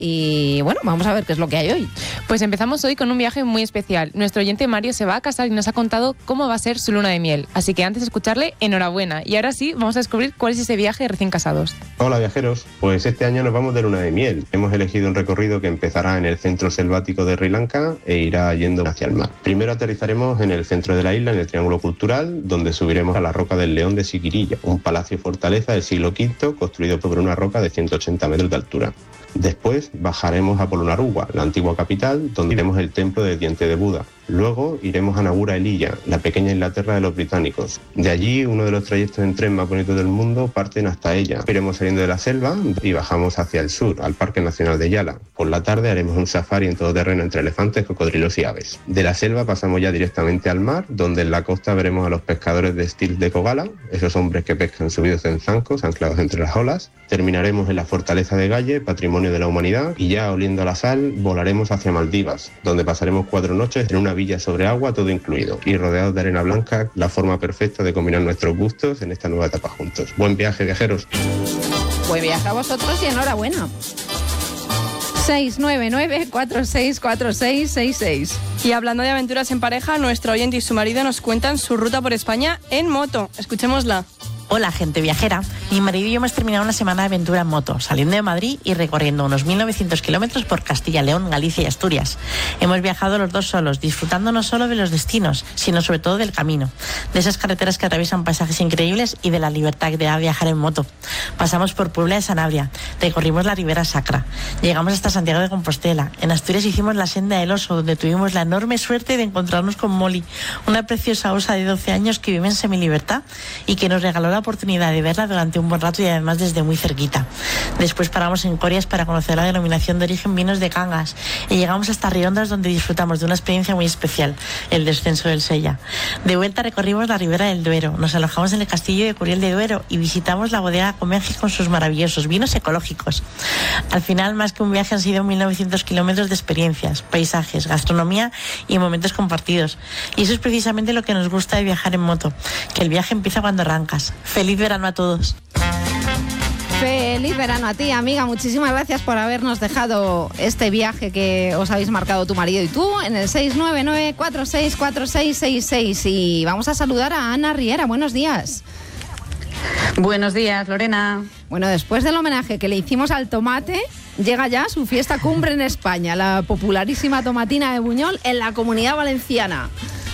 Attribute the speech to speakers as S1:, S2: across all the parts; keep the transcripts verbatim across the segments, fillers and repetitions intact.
S1: y bueno, vamos a ver qué es lo que hay hoy.
S2: Pues empezamos hoy con un viaje muy especial. Nuestro oyente Mario se va a casar y nos ha contado cómo va a ser su luna de miel. Así que antes de escucharle, enhorabuena. Y ahora sí, vamos a descubrir cuál es ese viaje de recién casados.
S3: Hola viajeros, pues este año nos vamos de luna de miel. Hemos elegido un recorrido que empezará en el centro selvático de Sri Lanka e irá yendo hacia el mar. Primero aterrizaremos en el centro de la isla, en el Triángulo Cultural, donde subiremos a la Roca del León de Siquirilla, un palacio fortaleza del siglo quinto construido sobre una roca de ciento ochenta metros de altura. Después bajaremos a Polonnaruwa, la antigua capital, donde iremos el templo del diente de Buda. Luego iremos a Nagura Eliya, la pequeña Inglaterra de los británicos. De allí, uno de los trayectos en tren más bonitos del mundo parten hasta ella. Iremos saliendo de la selva y bajamos hacia el sur, al Parque Nacional de Yala. Por la tarde haremos un safari en todoterreno entre elefantes, cocodrilos y aves. De la selva pasamos ya directamente al mar, donde en la costa veremos a los pescadores de Stil de Kogala, esos hombres que pescan subidos en zancos, anclados entre las olas. Terminaremos en la fortaleza de Galle, patrimonio de la humanidad, y ya oliendo a la sal, volaremos hacia Maldivas, donde pasaremos cuatro noches en una villa sobre agua, todo incluido, y rodeados de arena blanca, la forma perfecta de combinar nuestros gustos en esta nueva etapa juntos. Buen viaje, viajeros.
S1: Buen viaje a vosotros y enhorabuena. seis nueve nueve, cuatro seis cuatro seis seis seis.
S4: Y hablando de aventuras en pareja, nuestro oyente y su marido nos cuentan su ruta por España en moto. Escuchémosla.
S5: Hola, gente viajera. Mi marido y yo hemos terminado una semana de aventura en moto, saliendo de Madrid y recorriendo unos mil novecientos kilómetros por Castilla, León, Galicia y Asturias. Hemos viajado los dos solos, disfrutando no solo de los destinos, sino sobre todo del camino, de esas carreteras que atraviesan paisajes increíbles y de la libertad que te da viajar en moto. Pasamos por Puebla de Sanabria, recorrimos la Ribera Sacra, llegamos hasta Santiago de Compostela. En Asturias hicimos la Senda del Oso, donde tuvimos la enorme suerte de encontrarnos con Molly, una preciosa osa de doce años que vive en semilibertad y que nos regaló la oportunidad de verla durante un buen rato y además desde muy cerquita. Después paramos en Corias para conocer la denominación de origen vinos de Cangas y llegamos hasta Riondas, donde disfrutamos de una experiencia muy especial, el descenso del Sella. De vuelta recorrimos la Ribera del Duero, nos alojamos en el castillo de Curiel de Duero y visitamos la bodega Comergi con sus maravillosos vinos ecológicos. Al final, más que un viaje, han sido mil novecientos kilómetros de experiencias, paisajes, gastronomía y momentos compartidos. Y eso es precisamente lo que nos gusta de viajar en moto, que el viaje empieza cuando arrancas. ¡Feliz verano a todos!
S1: Feliz verano a ti, amiga. Muchísimas gracias por habernos dejado este viaje que os habéis marcado tu marido y tú en el seis nueve nueve, cuatro seis cuatro seis seis seis. Y vamos a saludar a Ana Riera. Buenos días.
S6: Buenos días, Lorena.
S1: Bueno, después del homenaje que le hicimos al tomate, llega ya su fiesta cumbre en España, la popularísima tomatina de Buñol en la Comunidad Valenciana.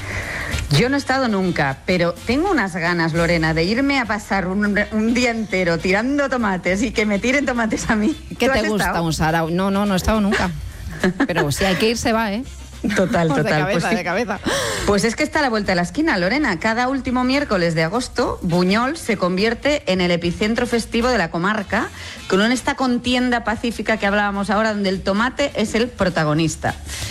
S6: Yo no he estado nunca, pero tengo unas ganas, Lorena, de irme a pasar un, un día entero tirando tomates y que me tiren tomates a mí.
S1: ¿Qué te gusta, estado? Un sarao? No, no, no he estado nunca. Pero si hay que ir, se va, ¿eh?
S6: Total, total.
S1: De cabeza,
S6: pues, sí.
S1: de cabeza.
S6: Pues es que está a la vuelta de la esquina, Lorena. Cada último miércoles de agosto, Buñol se convierte en el epicentro festivo de la comarca, con esta contienda pacífica que hablábamos ahora, donde el tomate es el protagonista.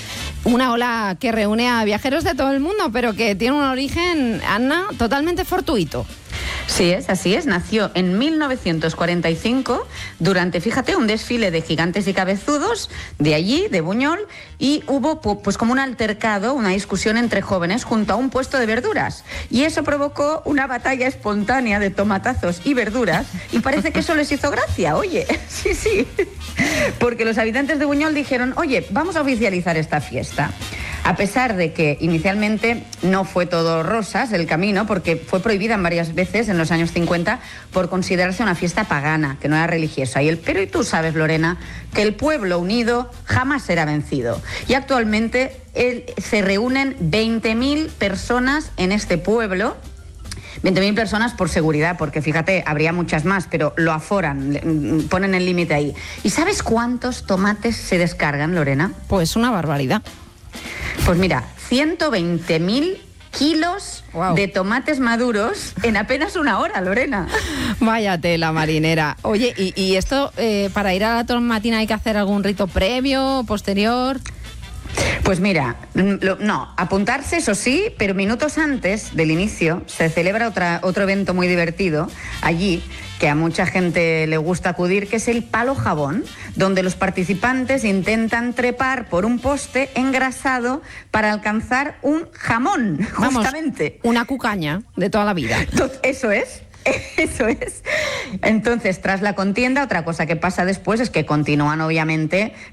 S1: Una ola que reúne a viajeros de todo el mundo, pero que tiene un origen, Ana, totalmente fortuito.
S6: Sí es, así es. Nació en mil novecientos cuarenta y cinco durante, fíjate, un desfile de gigantes y cabezudos de allí, de Buñol, y hubo pues como un altercado, una discusión entre jóvenes junto a un puesto de verduras. Y eso provocó una batalla espontánea de tomatazos y verduras, y parece que eso les hizo gracia, oye, sí, sí. Porque los habitantes de Buñol dijeron, oye, vamos a oficializar esta fiesta. A pesar de que inicialmente no fue todo rosas el camino, porque fue prohibida varias veces en los años cincuenta por considerarse una fiesta pagana, que no era religiosa. Y el, pero y tú sabes, Lorena, que el pueblo unido jamás será vencido. Y actualmente el, se reúnen veinte mil personas en este pueblo. veinte mil personas por seguridad, porque fíjate, habría muchas más, pero lo aforan, ponen el límite ahí. ¿Y sabes cuántos tomates se descargan, Lorena?
S1: Pues una barbaridad.
S6: Pues mira, ciento veinte mil kilos wow. de tomates maduros en apenas una hora, Lorena.
S1: Vaya tela marinera. Oye, ¿y, y esto eh, para ir a la tomatina hay que hacer algún rito previo, posterior?
S6: Pues mira, lo, no, apuntarse eso sí, pero minutos antes del inicio se celebra otra, otro evento muy divertido allí, que a mucha gente le gusta acudir, que es el palo jabón, donde los participantes intentan trepar por un poste engrasado para alcanzar un jamón,
S1: Vamos,
S6: justamente.
S1: Una cucaña de toda la vida.
S6: Eso es. Eso es. Entonces, tras la contienda, otra cosa que pasa después es que continúan, obviamente,